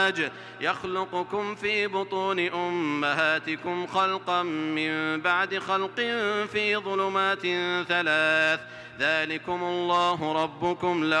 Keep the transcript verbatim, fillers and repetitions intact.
يخلقكم في بطون أمهاتكم خلقا من بعد خلق في ظلمات ثلاث ذلكم الله ربكم له